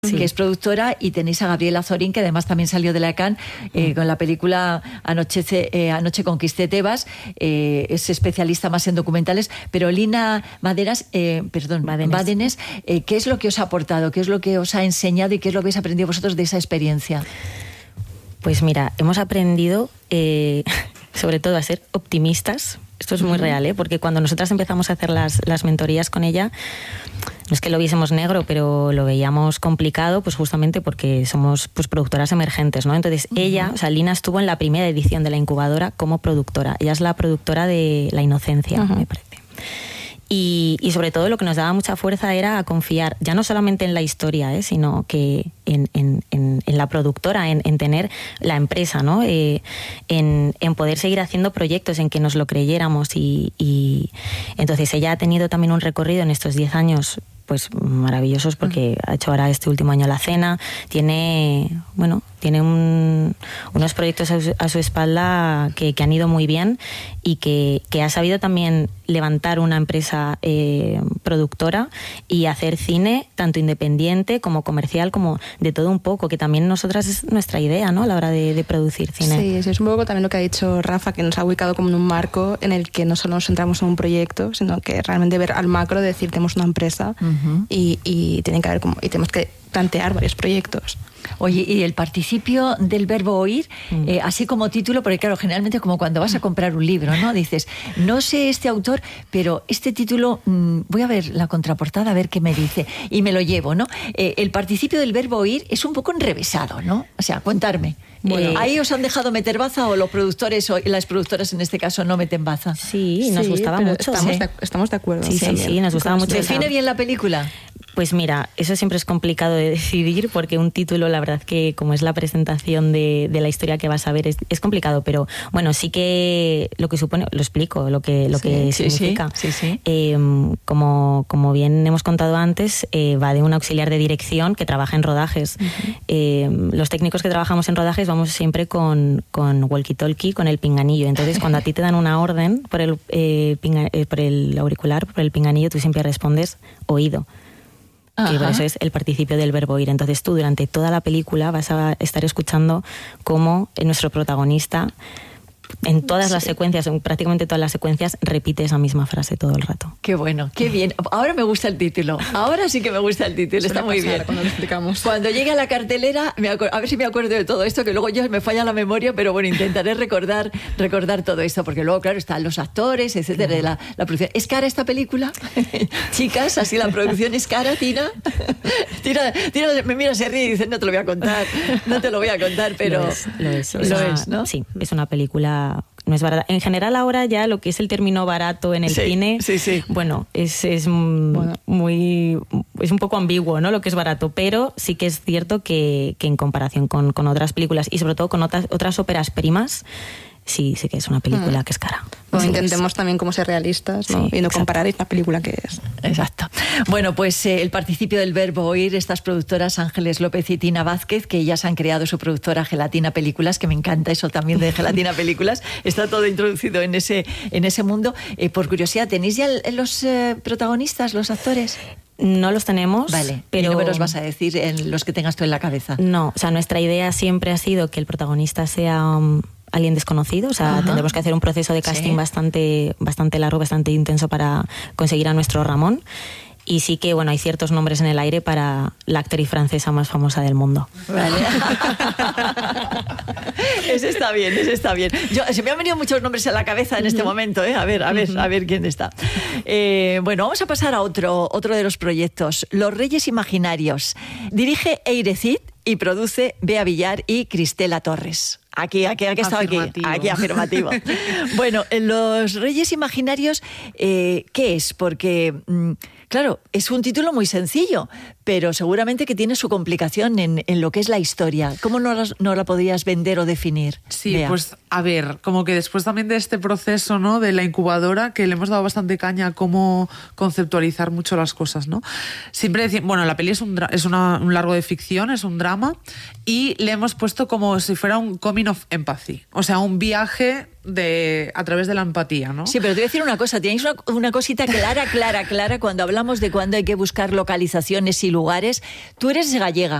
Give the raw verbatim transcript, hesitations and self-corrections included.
sí. que es productora, y tenéis a Gabriela Zorín, que además también salió de la Cannes eh, con la película Anochece, eh, Anoche conquisté Tebas, eh, es especialista más en documentales, pero Lina Maderas, eh, perdón, Badenes, Badenes eh, ¿qué es lo que os ha aportado? ¿Qué es lo que os ha enseñado y qué es lo que habéis aprendido vosotros de esa experiencia? Pues mira, hemos aprendido eh, sobre todo a ser optimistas. Esto es muy uh-huh. real, ¿eh? Porque cuando nosotras empezamos a hacer las, las mentorías con ella, no es que lo viésemos negro, pero lo veíamos complicado, pues justamente porque somos pues productoras emergentes, ¿no? Entonces uh-huh. ella, o sea, Lina estuvo en la primera edición de la incubadora como productora. Ella es la productora de La Inocencia, uh-huh. me parece. Y, y sobre todo lo que nos daba mucha fuerza era a confiar, ya no solamente en la historia, ¿eh? Sino que en, en, en, en la productora, en, en tener la empresa, ¿no? Eh, en, en poder seguir haciendo proyectos, en que nos lo creyéramos. Y, y entonces ella ha tenido también un recorrido en estos diez años pues maravillosos, porque ha hecho ahora este último año La Cena, tiene, bueno, tiene un, unos proyectos a su, a su espalda que, que han ido muy bien, y que, que ha sabido también levantar una empresa eh, productora y hacer cine tanto independiente como comercial, como de todo un poco, que también nosotras es nuestra idea, ¿no? A la hora de, de producir cine. Sí, eso es un poco también lo que ha dicho Rafa, que nos ha ubicado como en un marco en el que no solo nos centramos en un proyecto, sino que realmente ver al macro, de decir, tenemos una empresa uh-huh. y, y, tienen que haber como, y tenemos que plantear varios proyectos. Oye, y el participio del verbo oír, mm. eh, así como título, porque claro, generalmente como cuando vas a comprar un libro, ¿no? Dices, no sé este autor, pero este título, mmm, voy a ver la contraportada, a ver qué me dice, y me lo llevo, ¿no? Eh, el participio del verbo oír es un poco enrevesado, ¿no? O sea, contarme. Bueno, eh, ¿ahí os han dejado meter baza, o los productores o las productoras en este caso no meten baza? Sí, nos sí, gustaba mucho. Estamos, sí. de, estamos de acuerdo. Sí, sí, sí, nos gustaba mucho. ¿Define bien la película? Pues mira, eso siempre es complicado de decidir, porque un título, la verdad que como es la presentación de, de la historia que vas a ver, es, es complicado, pero bueno, sí que lo que supone, lo explico, lo que, lo sí, que sí, significa. Sí, sí, sí. Eh, como, como bien hemos contado antes, eh, va de un auxiliar de dirección que trabaja en rodajes. Uh-huh. Eh, los técnicos que trabajamos en rodajes vamos siempre con, con walkie-talkie, con el pinganillo. Entonces, cuando a ti te dan una orden por el, eh, pinga, eh, por el auricular, por el pinganillo, tú siempre respondes oído. Que por eso es el participio del verbo oír. Entonces tú durante toda la película vas a estar escuchando cómo nuestro protagonista, en todas sí. las secuencias, en prácticamente todas las secuencias, repite esa misma frase todo el rato. Qué bueno, qué bien. Ahora me gusta el título. Ahora sí que me gusta el título. Está muy bien. Cuando lo explicamos. Cuando llegue a la cartelera, me acuerdo, a ver si me acuerdo de todo esto, que luego yo me falla la memoria, pero bueno, intentaré recordar, recordar todo esto, porque luego, claro, están los actores, etcétera, claro. la, la producción. ¿Es cara esta película? Chicas, así la producción es cara, Tina. Tina, Tina me mira, se ríe y dice, no te lo voy a contar, no te lo voy a contar, pero lo es, lo es, lo es, una, es, ¿no? Sí, es una película. No es barata. En general ahora ya lo que es el término barato en el sí, cine, sí, sí. bueno, es, es bueno. muy es un poco ambiguo, ¿no? Lo que es barato, pero sí que es cierto que, que en comparación con, con otras películas y sobre todo con otras, otras óperas primas, sí, sí que es una película mm. que es cara. Bueno, sí, intentemos es... también como ser realistas, ¿no? Sí, y no exacto. comparar la película que es. Exacto. Bueno, pues eh, el participio del verbo oír, estas productoras Ángeles López y Tina Vázquez, que ellas han creado su productora Gelatina Películas, que me encanta eso también de Gelatina Películas, está todo introducido en ese, en ese mundo. Eh, por curiosidad, ¿tenéis ya los eh, protagonistas, los actores? No los tenemos, vale, pero ¿y no me los vas a decir en los que tengas tú en la cabeza? No, o sea, nuestra idea siempre ha sido que el protagonista sea um, alguien desconocido, o sea, Ajá. tendremos que hacer un proceso de casting sí. bastante, bastante largo, bastante intenso para conseguir a nuestro Ramón. Y sí que, bueno, hay ciertos nombres en el aire para la actriz francesa más famosa del mundo. Vale. Ese está bien, ese está bien. Yo, se me han venido muchos nombres a la cabeza en este momento, ¿eh? A ver, a ver, a ver quién está. Eh, bueno, vamos a pasar a otro, otro de los proyectos. Los Reyes Imaginarios. Dirige Eire Cid y produce Bea Villar y Cristela Torres. Aquí, aquí, aquí estaba aquí, aquí afirmativo. Bueno, en Los Reyes Imaginarios, eh, ¿qué es? Porque, mmm, claro, es un título muy sencillo, pero seguramente que tiene su complicación en, en lo que es la historia. ¿Cómo no la, no la podrías vender o definir? Sí, Bea? Pues a ver, como que después también de este proceso, ¿no?, de la incubadora, que le hemos dado bastante caña a cómo conceptualizar mucho las cosas, ¿no? Siempre decimos, bueno, la peli es un, es una, un largo de ficción, es un drama, y le hemos puesto como si fuera un coming of empathy, o sea, un viaje de, a través de la empatía, ¿no? Sí, pero te voy a decir una cosa, tenéis una, una cosita clara, clara, clara, cuando hablamos de cuándo hay que buscar localizaciones y lugares. Tú eres gallega.